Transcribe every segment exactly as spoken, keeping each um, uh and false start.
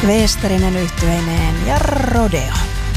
Westerinen yhtyeineen ja Rodeo.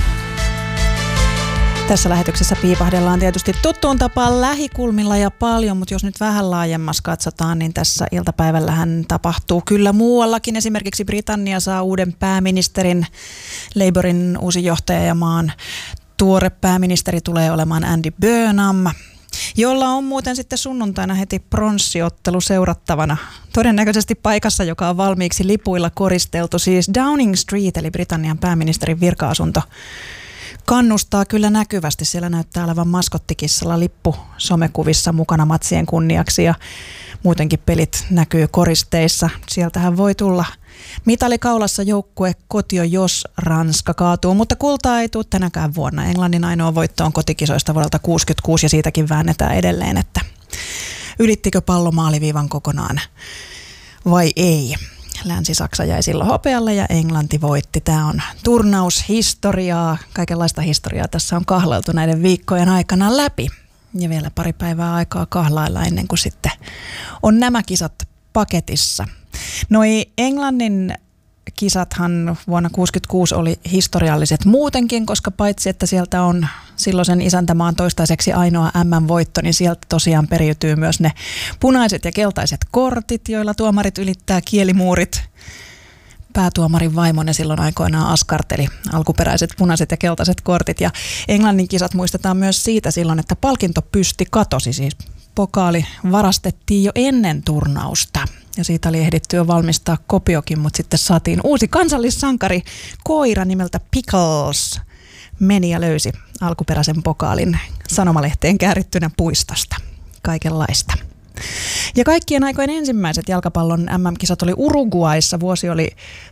Tässä lähetyksessä piipahdellaan tietysti tuttuun tapaan lähikulmilla ja paljon, mutta jos nyt vähän laajemmassa katsotaan, niin tässä iltapäivällähän tapahtuu kyllä muuallakin. Esimerkiksi Britannia saa uuden pääministerin, Labourin uusi johtaja ja maan tuore pääministeri tulee olemaan Andy Burnham, jolla on muuten sitten sunnuntaina heti pronssiottelu seurattavana. Todennäköisesti paikassa, joka on valmiiksi lipuilla koristeltu, siis Downing Street, eli Britannian pääministerin virka-asunto. Kannustaa kyllä näkyvästi. Siellä näyttää olevan maskottikissalla lippu somekuvissa mukana matsien kunniaksi ja muutenkin pelit näkyy koristeissa. Sieltähän voi tulla mitalikaulassa joukkue kotio, jos Ranska kaatuu, mutta kultaa ei tule tänäkään vuonna. Englannin ainoa voitto on kotikisoista vuodelta kuusikymmentäkuusi ja siitäkin väännetään edelleen, että ylittikö pallo maaliviivan kokonaan vai ei. Länsi-Saksa jäi silloin hopealle ja Englanti voitti. Tämä on turnaushistoriaa. Kaikenlaista historiaa tässä on kahlailtu näiden viikkojen aikana läpi. Ja vielä pari päivää aikaa kahlailla ennen kuin sitten on nämä kisat paketissa. Noi Englannin kisathan vuonna kuusikymmentäkuusi oli historialliset muutenkin, koska paitsi että sieltä on silloisen isäntämaan toistaiseksi ainoa äm äm-voitto, niin sieltä tosiaan periytyy myös ne punaiset ja keltaiset kortit, joilla tuomarit ylittää kielimuurit. Päätuomarin vaimone silloin aikoinaan askarteli alkuperäiset punaiset ja keltaiset kortit. Ja Englannin kisat muistetaan myös siitä silloin, että palkintopysti katosi, siis pokaali varastettiin jo ennen turnausta. Ja siitä oli ehditty jo valmistaa kopiokin, mutta sitten saatiin uusi kansallissankari, koira nimeltä Pickles, meni ja löysi alkuperäisen pokaalin sanomalehteen käärittynä puistosta. Kaikenlaista. Ja kaikkien aikojen ensimmäiset jalkapallon äm äm-kisat oli Uruguayssa, vuosi oli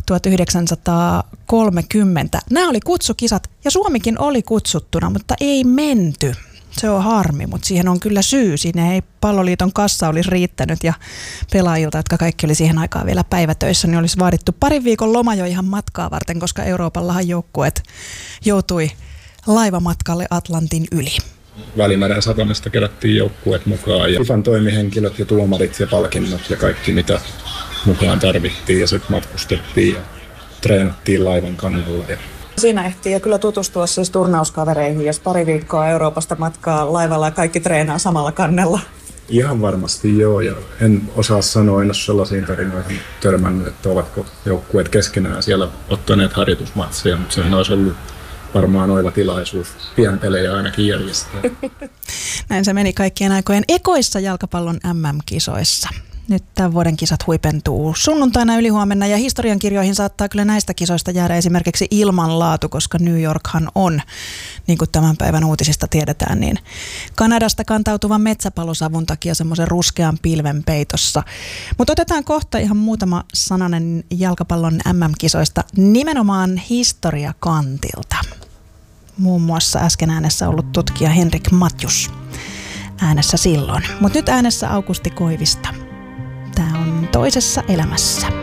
tuhatyhdeksänsataakolmekymmentä. Nämä oli kutsukisat ja Suomikin oli kutsuttuna, mutta ei menty. Se on harmi, mutta siihen on kyllä syy. Siinä ei Palloliiton kassa olisi riittänyt ja pelaajilta, jotka kaikki oli siihen aikaan vielä päivätöissä, niin olisi vaadittu parin viikon loma jo ihan matkaa varten, koska Euroopallahan joukkueet joutui laivamatkalle Atlantin yli. Välimeren satamesta kerättiin joukkueet mukaan ja FIFAn toimihenkilöt ja tuomarit ja palkinnot ja kaikki mitä mukaan tarvittiin ja sitten matkustettiin ja treenattiin laivan kannalla. Ja siinä ehtii ja kyllä tutustua siis turnauskavereihin, jos pari viikkoa Euroopasta matkaa laivalla ja kaikki treenaa samalla kannella. Ihan varmasti joo, ja en osaa sanoa, en ole sellaisiin tarinoihin törmännyt, että ovatko joukkueet keskenään siellä ottaneet harjoitusmatseja, mutta sehän olisi ollut varmaan oiva tilaisuus pienpelejä ainakin järjestää. Näin se meni kaikkien aikojen ekoissa jalkapallon äm äm-kisoissa. Nyt tämän vuoden kisat huipentuu sunnuntaina ylihuomenna ja historiankirjoihin saattaa kyllä näistä kisoista jäädä esimerkiksi ilmanlaatu, koska New Yorkhan on, niin kuin tämän päivän uutisista tiedetään, niin Kanadasta kantautuvan metsäpalosavun takia semmoisen ruskean pilven peitossa. Mutta otetaan kohta ihan muutama sananen jalkapallon äm äm-kisoista nimenomaan historiakantilta. Muun muassa äsken äänessä ollut tutkija Henrik Matjus äänessä silloin, mutta nyt äänessä Aukusti Koivista. Tämä on Toisessa elämässä.